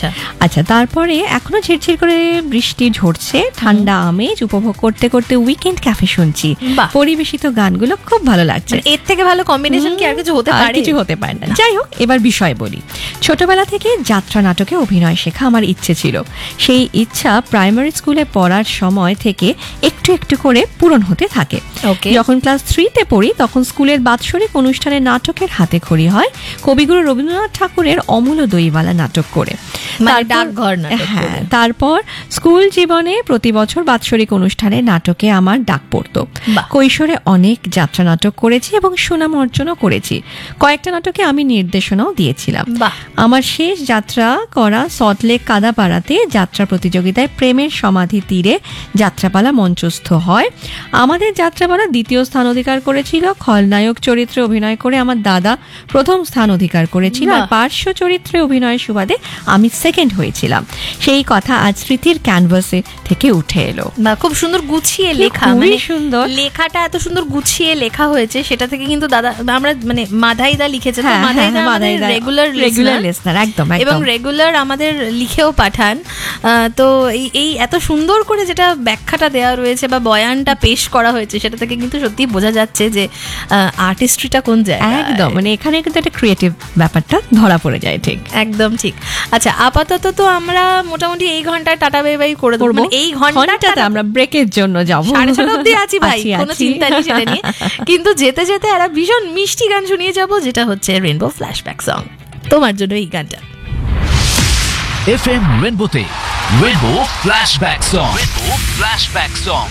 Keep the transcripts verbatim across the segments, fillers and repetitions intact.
আচ্ছা আচ্ছা তারপরে এখনো ঝিরঝির করে বৃষ্টি ঝরছে, ঠান্ডা আমেজ উপভোগ করতে করতে উইকেন্ড ক্যাফে শুনছি। পরিবেশিত গানগুলো খুব ভালো লাগছে। এর থেকে ভালো কম্বিনেশন কি আর কিছু হতে পারে? কিছু হতে পারে না। যাই হোক, এবার বিষয় বলি। ছোটবেলা থেকে যাত্রা নাটকে অভিনয় শেখা আমার ইচ্ছে ছিল। সেই ইচ্ছা প্রাইমারি স্কুলে পড়ার সময় থেকে একটু একটু করে পূরণ হতে থাকে। যখন ক্লাস থ্রিতে পড়ি তখন স্কুলের বাৎসরিক অনুষ্ঠানে নাটকের হাতে খড়ি হয় কবিগুরু রবীন্দ্রনাথ ঠাকুরের অমূল্য দইওয়ালা নাটক করে। হ্যাঁ, তারপর স্কুল জীবনে প্রতি বছর বাৎসরিক অনুষ্ঠানে নাটকে আমার ডাক পড়তো। কৈশোরে অনেক যাত্রা নাটক করেছি এবং সুনাম অর্জনও করেছি। কয়েকটা নাটকে আমি নির্দেশনাও দিয়েছিলাম। আমার শেষ যাত্রা করা সল্টলেক কাদাপাড়াতে যাত্রা প্রতিযোগিতায় প্রেমের সমাধি তীরে যাত্রাপালা মঞ্চস্থ হয়। আমাদের যাত্রাপালা দ্বিতীয় স্থান অধিকার করেছিল। খলনায়ক চরিত্রে অভিনয় করে আমার দাদা প্রথম স্থান অধিকার করেছিল, আর পার্শ্ব চরিত্রে অভিনয়ের সুবাদে আমি সেকেন্ড হয়েছিলাম। সেই কথা আজ স্মৃতির ক্যানভাসে থেকে উঠে এলো। খুব সুন্দর গুছিয়ে লেখা, মানে সুন্দর লেখাটা এত সুন্দর গুছিয়ে লেখা হয়েছে। সেটা থেকে কিন্তু দাদা আমরা মানে মাধাইদা লিখেছে, মাধাইদা রেগুলার রেগুলার লিসনার একদম, এবং রেগুলার আমাদের লিখেও পাঠান। তো এই এই এত সুন্দর করে যেটা ব্যাখ্যাটা দেওয়া রয়েছে বা বয়ানটা পেশ করা হয়েছে সেটা থেকে কিন্তু সত্যি বোঝা যাচ্ছে যে আর্টিস্ট্রিটা কোন জায়গায়। একদম, মানে এখানে কিন্তু একটা ক্রিয়েটিভ ব্যাপারটা ধরা পড়ে যায়। ঠিক, একদম ঠিক। আচ্ছা, আপাতত তো আমরা মোটামুটি এই ঘন্টায় টাটা বাই বাই করে দেবো। মানে এই ঘন্টাটাতে আমরা ব্রেকের জন্য যাবো, সাড়ে ছটা অব্দি আছি ভাই, কোনো চিন্তা নেই সেটা নিয়ে। কিন্তু যেতে যেতে একটা ভীষণ মিষ্টি গান শুনিয়ে যাবো, যেটা হচ্ছে রেইনবো ফ্ল্যাশব্যাক সং। তোমার জন্য এই গানটা F M রেইনবোতে rainbow flashback song. Rainbow flashback song.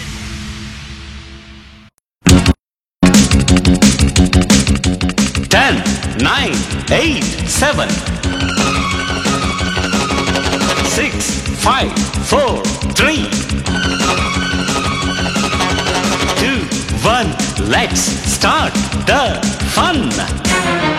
ten, nine, eight, seven, six, five, four, three, two, one. Let's start the fun.